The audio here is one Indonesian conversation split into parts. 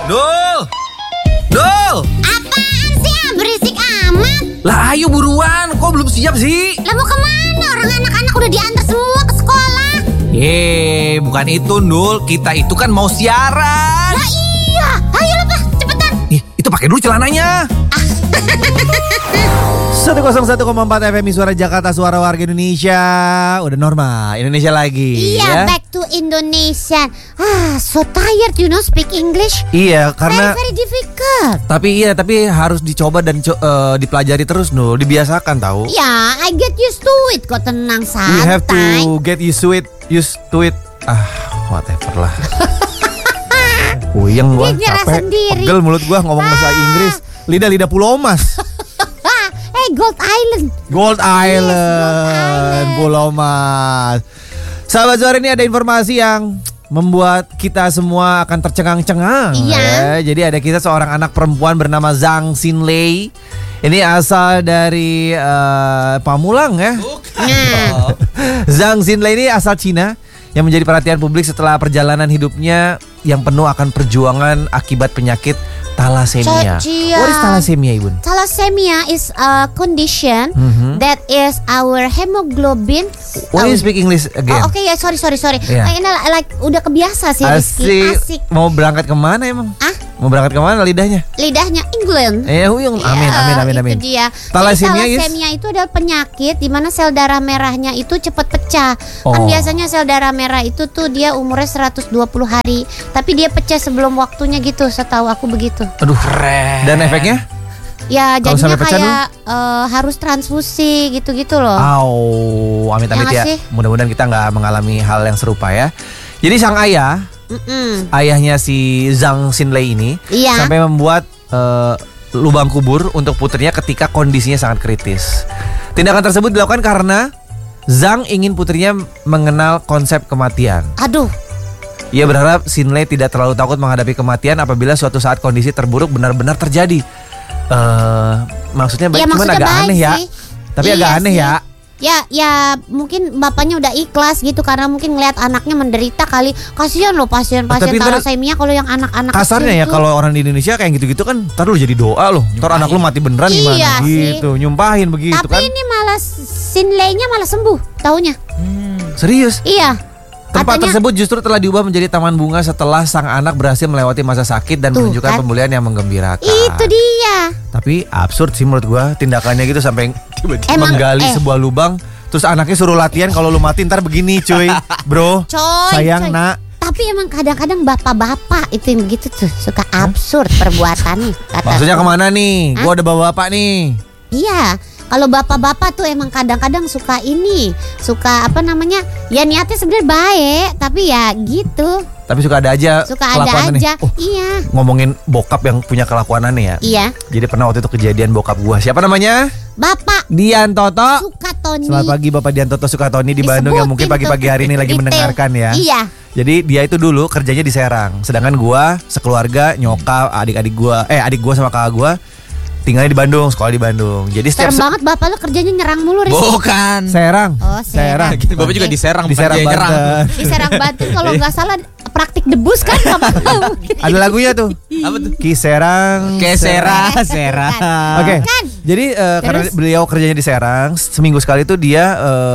Dul! Dul! Apaan sih berisik amat? Lah ayo buruan, kok belum siap sih? Lah mau kemana? Orang anak-anak udah diantar semua ke sekolah. Bukan itu Dul, kita itu kan mau siaran. Lah iya, ayo lah Pak, cepetan. Itu pakai dulu celananya. 101,4 FM Suara Jakarta, Suara Warga Indonesia. Udah normal, Indonesia lagi. Iya, back to Indonesia. So tired speak English. Iya, karena very difficult. Tapi harus dicoba dan dipelajari terus Nul, dibiasakan tahu. Ya, I get used to it. Kok tenang santai. We have to get used to it. Whatever lah. Puyeng gua, capek. Pegel mulut gua ngomong bahasa Inggris. Lidah Pulau Mas. Gold Island. Gold Island, Pulau Mas. Sahabat Suara, ini ada informasi yang membuat kita semua akan tercengang-cengang. Iya. Ya. Jadi ada kita seorang anak perempuan bernama Zhang Xinlei. Ini asal dari Pamulang ya. Zhang Xinlei ini asal Cina yang menjadi perhatian publik setelah perjalanan hidupnya yang penuh akan perjuangan akibat penyakit thalassemia. What is thalassemia, Ibun? Thalassemia is a condition that is our hemoglobin. Why you speak English again? Oh, okay, sorry. Yeah. Ini udah kebiasa sih Rizky. Asik. Mau berangkat kemana emang? Mau berangkat kemana lidahnya? Lidahnya England. Amin. Itu dia. Thalassemia itu adalah penyakit di mana sel darah merahnya itu cepat pecah. Kan biasanya sel darah merah itu tuh dia umurnya 120 hari, tapi dia pecah sebelum waktunya gitu, setahu aku begitu. Aduh, keren. Dan efeknya? Ya jadinya kayak harus transfusi gitu-gitu loh. Amit-amit ya. Mudah-mudahan kita nggak mengalami hal yang serupa ya. Jadi sang ayah, ayahnya si Zhang Xinlei ini sampai membuat lubang kubur untuk putrinya ketika kondisinya sangat kritis. Tindakan tersebut dilakukan karena Zhang ingin putrinya mengenal konsep kematian. Aduh. Ia berharap Xinlei tidak terlalu takut menghadapi kematian apabila suatu saat kondisi terburuk benar-benar terjadi. Maksudnya cuman agak aneh ya. Tapi agak aneh ya. Ya mungkin bapaknya udah ikhlas gitu karena mungkin ngelihat anaknya menderita kali. Kasihan loh pasien thalassemia kalau yang anak-anak kasarnya ya itu. Kalau orang di Indonesia kayak gitu-gitu kan ntar lu jadi doa loh. Ntar anak lu mati beneran gimana gitu. Nyumpahin begitu. Tapi kan. Tapi ini malah Xinlei-nya malah sembuh taunya. Serius? Iya. Tempat tersebut justru telah diubah menjadi taman bunga setelah sang anak berhasil melewati masa sakit dan menunjukkan pemulihan yang menggembirakan. Itu dia. Tapi absurd sih menurut gua tindakannya gitu sampai tiba-tiba menggali sebuah lubang, terus anaknya suruh latihan kalau lu mati ntar begini cuy. Bro, sayang nak. Tapi emang kadang-kadang bapak-bapak itu yang begitu tuh suka absurd perbuatannya. Maksudnya kemana nih? Gua ada bawa bapak nih. Iya. Kalau bapak-bapak tuh emang kadang-kadang suka apa namanya? Ya niatnya sebenarnya baik, tapi ya gitu. Tapi suka ada aja. Iya. Ngomongin bokap yang punya kelakuan aneh ya. Iya. Jadi pernah waktu itu kejadian bokap gua. Siapa namanya? Bapak Dian Toto Sukatoni. Selamat pagi Bapak Dian Toto Sukatoni di Bandung yang mungkin pagi-pagi hari ini lagi mendengarkan ya. Iya. Jadi dia itu dulu kerjanya di Serang. Sedangkan gua sekeluarga nyokap, adik gua sama kakak gua tinggalnya di Bandung, sekolah di Bandung. Jadi serem banget bapak lo kerjanya nyerang mulu Rizky. Bukan Serang. Oh Serang. Bapak juga di Serang, di Serang Banten. Di Serang Banten kalau nggak salah praktik debus kan. Ada lagunya tuh. Apa tuh? Serang. Oke. Jadi karena beliau kerjanya di Serang, seminggu sekali tuh dia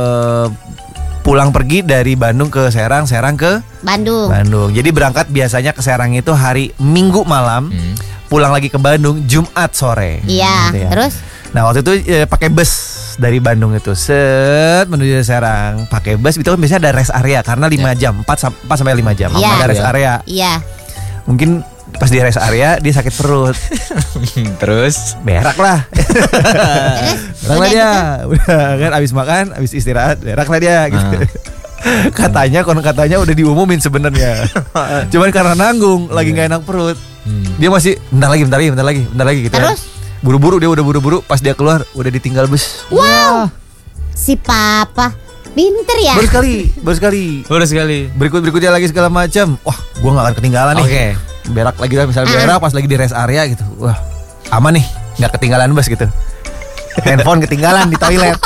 pulang pergi dari Bandung ke Serang ke Bandung. Jadi berangkat biasanya ke Serang itu hari Minggu malam. Pulang lagi ke Bandung Jumat sore. Iya, gitu ya. Terus? Nah waktu itu pakai bus dari Bandung itu menuju Serang. Pakai bus itu kan biasanya ada rest area karena 5 jam, 4 sampai 5 jam. Ada rest area. Iya. Mungkin pas di rest area dia sakit perut. Terus berak lah. Berak lah dia. Udah kan abis makan, abis istirahat, berak lah dia gitu. Katanya udah diumumin sebenarnya. Cuman karena nanggung lagi nggak enak perut. Dia masih bentar lagi gitu. Terus? Buru-buru dia udah buru-buru, pas dia keluar udah ditinggal bus. Wow. Si papa pinter ya. Baru sekali. Berikutnya lagi segala macam. Wah, gua nggak akan ketinggalan nih. Oke. Berak lagi lah misalnya berak pas lagi di rest area gitu. Wah, aman nih, nggak ketinggalan bus gitu. Handphone ketinggalan di toilet.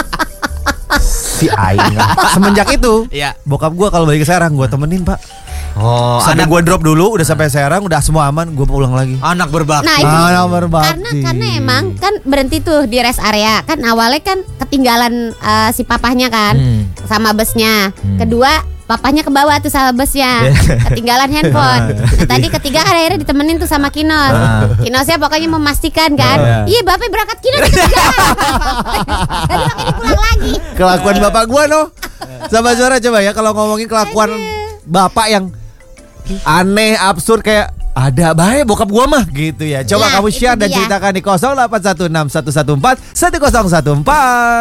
Si aing. Semenjak itu, bokap gua kalau balik ke Serang gua temenin, Pak. Oh, sampai gue drop dulu, udah sampai Serang, udah semua aman, gue pulang lagi. Anak berbakti. Nah, itu anak berbakti. Karena emang kan berhenti tuh di rest area. Kan awalnya kan ketinggalan si papahnya kan sama busnya. Kedua, papahnya ke bawah tuh sama busnya. Ketinggalan handphone. Nah, tadi ketiga kan akhirnya ditemenin tuh sama Kinos. Kinosnya pokoknya memastikan kan. Iya, Bapak berangkat Kinos ketinggalan. Tadi makanya pulang lagi. Kelakuan bapak gue sama Zora coba ya kalau ngomongin kelakuan bapak yang aneh, absurd kayak ada baik bokap gua mah gitu ya. Coba kamu share dan ceritakan di 0816 114 1014.